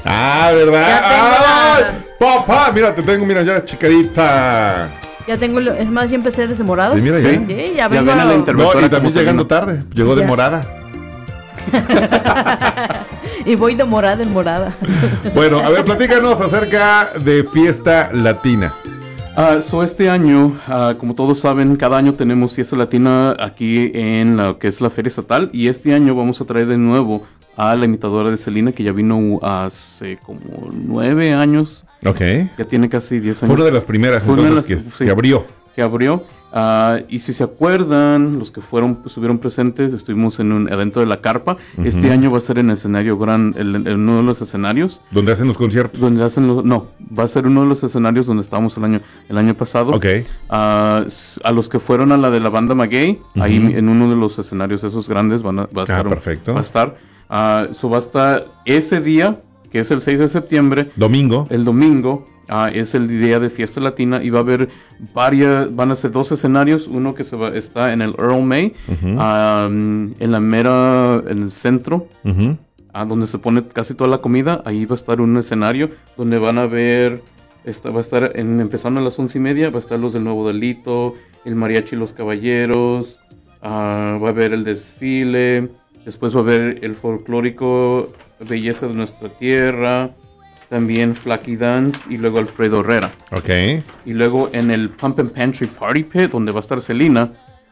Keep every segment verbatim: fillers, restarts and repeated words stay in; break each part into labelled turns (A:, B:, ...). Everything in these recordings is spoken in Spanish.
A: Ah, ¿verdad?
B: Ya tengo
A: ¡Ay! Papá, mira, te tengo, mira, ya chicarita.
B: Ya tengo, lo- es más, yo empecé desde morado.
A: Sí, mira, ya.
B: Sí, ya
C: Ya
B: vengo
C: viene
B: a-
C: la
A: No,
C: interventora
A: y también
C: como
A: llegando
C: Selena.
A: tarde. Llegó de
B: Ya.
A: morada.
B: y voy de morada en morada.
A: Bueno, a ver, platícanos acerca de Fiesta Latina.
C: Ah, so este año, ah, como todos saben, cada año tenemos fiesta latina aquí en lo que es la Feria Estatal, y este año vamos a traer de nuevo a la imitadora de Selena, que ya vino hace como nueve años,
A: Ok.
C: ya tiene casi diez
A: Fue
C: años.
A: una de las primeras
C: Fue una de
A: entonces
C: las-
A: que,
C: sí.
A: que abrió.
C: que abrió. Ah, y si se acuerdan, los que fueron estuvieron presentes, estuvimos en un evento de la carpa.
A: Ujú.
C: Este año va a ser en el escenario gran, el- el- uno de los escenarios
A: Donde hacen los conciertos.
C: donde hacen los, no, va a ser uno de los escenarios donde estábamos el año, el año pasado.
A: Ok.
C: Ah, s- a los que fueron a la de la banda Maguey, ahí
A: Ujú.
C: en uno de los escenarios esos grandes van a, va a
A: Ah,
C: estar.
A: perfecto.
C: Va a estar. Ah, so va a estar ese día, que es el seis de septiembre,
A: Domingo.
C: el domingo. Ah, es el día de fiesta latina y va a haber varias, van a ser dos escenarios, uno que se va, está en el Earl May,
A: Ujú.
C: ah, en la mera, en el centro,
A: Ujú.
C: ah, donde se pone casi toda la comida. Ahí va a estar un escenario donde van a ver, esta, va a estar en- empezando a las once y media, va a estar los del Nuevo Delito, el Mariachi y los Caballeros, ah, va a haber el desfile, después va a haber el folclórico Belleza de Nuestra Tierra, también Flaky Dance y luego Alfredo Herrera.
A: Ok.
C: Y luego en el Pump and Pantry Party Pit, donde va a estar Selena,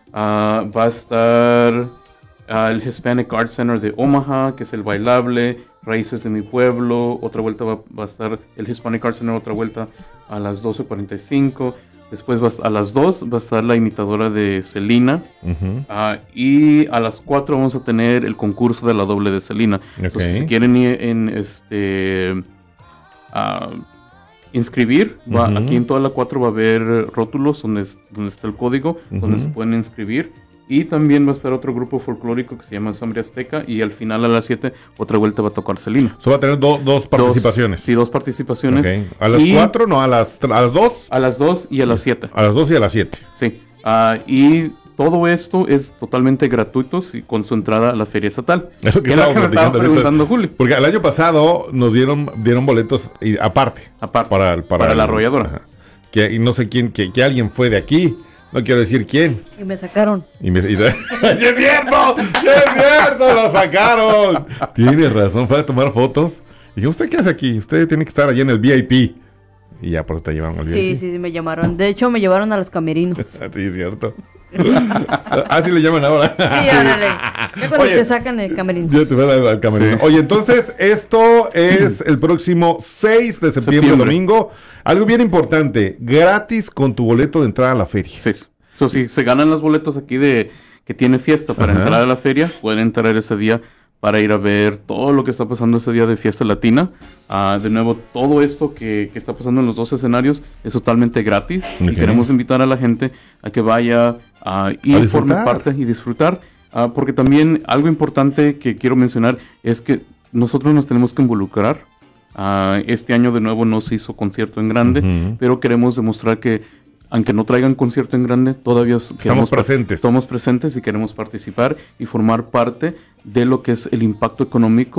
C: ah, va a estar ah, el Hispanic Art Center de Omaha, que es el bailable, Raíces de mi Pueblo. Otra vuelta va, va a estar el Hispanic Art Center, otra vuelta a las doce cuarenta y cinco. Después va a, a las dos va a estar la imitadora de Selena.
A: Ujú.
C: Ah, y a las cuatro vamos a tener el concurso de la doble de Selena. Entonces,
A: Ok.
C: si quieren ir en este ah, inscribir, va-
A: Ujú.
C: aquí en toda la cuatro va a haber rótulos donde, es- donde está el código, donde
A: Ujú.
C: se pueden inscribir. Y también va a estar otro grupo folclórico que se llama Sangre Azteca. Y al final a las siete otra vuelta va a tocar Selena.
A: Eso va a tener do- dos participaciones.
C: Dos, sí, dos participaciones.
A: Ok. A las
C: Y
A: cuatro, no, a las, a las dos.
C: A las dos y a las siete.
A: A las dos y a las siete.
C: Sí, ah, y todo esto es totalmente gratuito y con su entrada a la feria estatal.
A: Es lo que
C: es lo
A: estábamos
C: que me estaba
A: platicando ahorita.
C: preguntando Julio.
A: Porque el año pasado nos dieron, dieron boletos y- aparte.
C: Aparte,
A: Para, el-
C: para
A: el-
C: la arrolladora.
A: Ajá. Que, y no sé quién, que, que alguien fue de aquí. No quiero decir quién.
B: y me sacaron.
A: Y me, y- ¡Sí es cierto! ¡Sí es cierto! ¡Lo sacaron! Tiene razón, fue a tomar fotos. Y dije, ¿usted qué hace aquí? Usted tiene que estar allí en el V I P. Y ya por eso te llevaron al V I P.
B: Sí, sí, sí, me llamaron. De hecho, me llevaron a los camerinos. Sí,
A: Sí, es cierto. Así le llaman ahora.
B: órale. Ya cuando
A: Oye,
B: te sacan el camerino.
A: Ya te van al, al camerino.
C: Sí.
A: Oye, entonces, esto es el próximo seis de septiembre,
C: Septiembre.
A: domingo. Algo bien importante, gratis con tu boleto de entrada a la feria.
C: Sí. So, si se ganan los boletos aquí de que tiene fiesta para
A: Ajá.
C: entrar a la feria, pueden entrar ese día para ir a ver todo lo que está pasando ese día de fiesta latina. Ah, de nuevo, todo esto que, que está pasando en los dos escenarios es totalmente gratis.
A: Ok.
C: Y queremos invitar a la gente a que vaya ah, y
A: A disfrutar.
C: forme parte y disfrutar. Ah, porque también algo importante que quiero mencionar es que nosotros nos tenemos que involucrar. Ah, este año de nuevo no se hizo concierto en grande,
A: Ujú.
C: pero queremos demostrar que aunque no traigan concierto en grande, todavía s- queremos par-
A: presentes.
C: Estamos presentes y queremos participar y formar parte de lo que es el impacto económico